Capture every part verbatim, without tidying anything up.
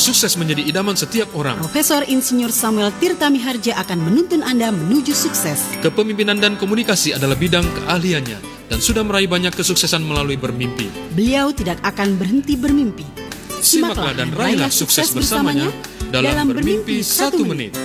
sukses menjadi idaman setiap orang. Profesor Insinyur Samuel Tirta Miharja akan menuntun Anda menuju sukses. Kepemimpinan dan komunikasi adalah bidang keahliannya dan sudah meraih banyak kesuksesan melalui bermimpi. Beliau tidak akan berhenti bermimpi. Simaklah dan raihlah sukses bersamanya dalam Bermimpi Satu Menit.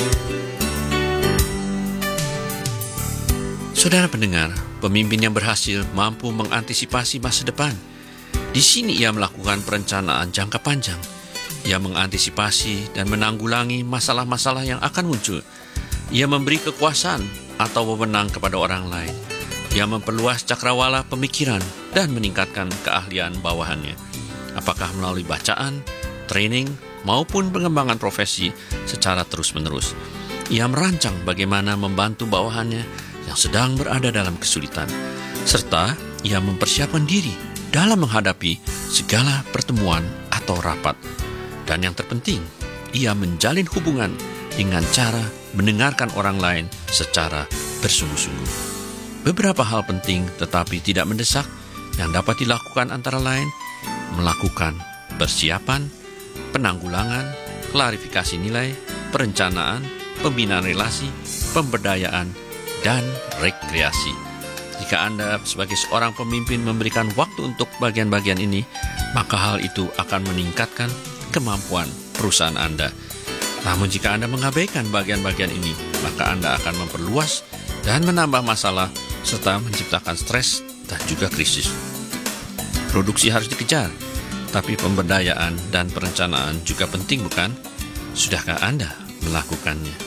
Saudara pendengar, pemimpin yang berhasil mampu mengantisipasi masa depan. Di sini ia melakukan perencanaan jangka panjang. Ia mengantisipasi dan menanggulangi masalah-masalah yang akan muncul. Ia memberi kekuasaan atau wewenang kepada orang lain. Ia memperluas cakrawala pemikiran dan meningkatkan keahlian bawahannya. Apakah melalui bacaan, training, maupun pengembangan profesi secara terus-menerus. Ia merancang bagaimana membantu bawahannya yang sedang berada dalam kesulitan. Serta ia mempersiapkan diri dalam menghadapi segala pertemuan atau rapat. Dan yang terpenting, ia menjalin hubungan dengan cara mendengarkan orang lain secara bersungguh-sungguh. Beberapa hal penting tetapi tidak mendesak yang dapat dilakukan antara lain melakukan persiapan, penanggulangan, klarifikasi nilai, perencanaan, pembinaan relasi, pemberdayaan, dan rekreasi. Jika Anda sebagai seorang pemimpin memberikan waktu untuk bagian-bagian ini, maka hal itu akan meningkatkan kemampuan perusahaan Anda. Namun jika Anda mengabaikan bagian-bagian ini, maka Anda akan memperluas dan menambah masalah serta menciptakan stres dan juga krisis. Produksi harus dikejar, tapi pemberdayaan dan perencanaan juga penting, bukan? Sudahkah Anda melakukannya?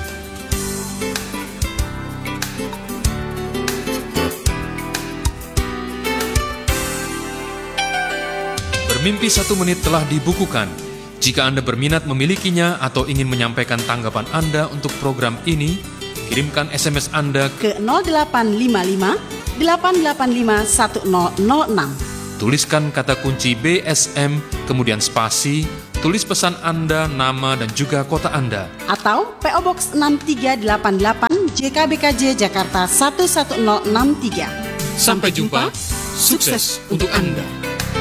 Bermimpi Satu Menit telah dibukukan. Jika Anda berminat memilikinya atau ingin menyampaikan tanggapan Anda untuk program ini, kirimkan S M S Anda ke nol delapan lima lima delapan delapan lima satu nol nol enam. Tuliskan kata kunci B S M, kemudian spasi, tulis pesan Anda, nama, dan juga kota Anda. Atau P O Box enam tiga delapan delapan J K B K J Jakarta satu satu nol enam tiga. Sampai jumpa, sukses untuk Anda.